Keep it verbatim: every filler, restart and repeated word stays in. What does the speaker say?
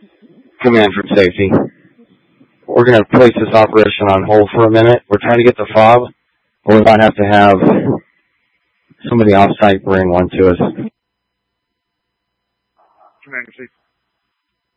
Command from safety. We're going to place this operation on hold for a minute. We're trying to get the fob, or we might have to have somebody off-site bring one to us. Commander, safety.